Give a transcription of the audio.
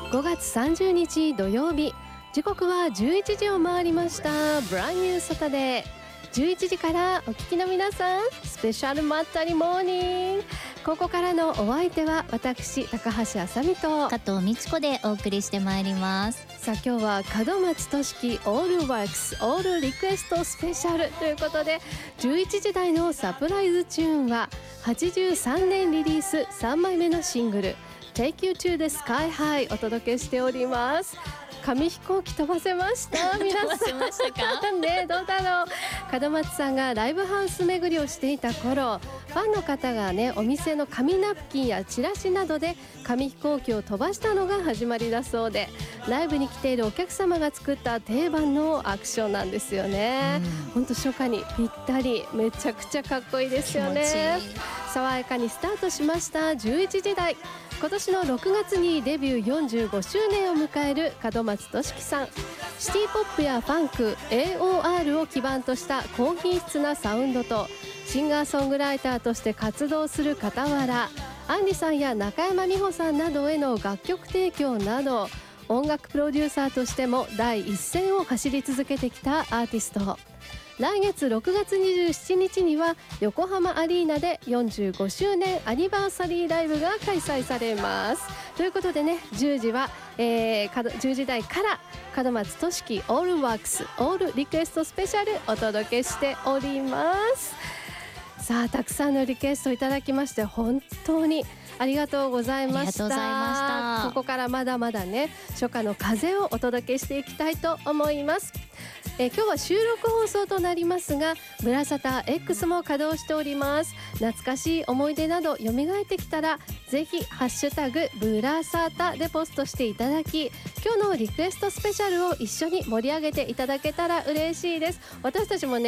5月30日土曜日、時刻は11時を回りました。ブランニューサタデー、11時からお聞きの皆さん、スペシャルまったりモーニング。ここからのお相手は私高橋あさみと加藤美智子でお送りしてまいります。 さあ今日は門松俊樹オールワークスオールリクエストスペシャルということで、11時台のサプライズチューンは83年リリース3枚目のシングル Take You to the Sky High お届けしております。紙飛行機飛ばせました皆さん飛ばせましたかね、どうだろう。門松さんがライブハウス巡りをしていた頃、ファンの方がね、お店の紙ナプキンやチラシなどで紙飛行機を飛ばしたのが始まりだそうで、ライブに来ているお客様が作った定番のアクションなんですよね。本当初夏にぴったり、めちゃくちゃかっこいいですよね。爽やかにスタートしました11時台。今年の6月にデビュー45周年を迎える門松俊樹さん。シティポップやファンク AOR を基盤とした高品質なサウンドと、シンガーソングライターとして活動する傍ら、杏里さんや中山美穂さんなどへの楽曲提供など、音楽プロデューサーとしても第一線を走り続けてきたアーティスト。来月6月27日には横浜アリーナで45周年アニバーサリーライブが開催されます。ということでね、10時は、10時台から門松俊樹オールワークスオールリクエストスペシャルお届けしております。さあたくさんのリクエストいただきまして本当にありがとうございました。ここからまだまだね、初夏の風をお届けしていきたいと思います。今日は収録放送となりますが、ブラサタ X も稼働しております。懐かしい思い出など蘇ってきたら、ぜひハッシュタグブラサタでポストしていただき、今日のリクエストスペシャルを一緒に盛り上げていただけたら嬉しいです。私たちもね、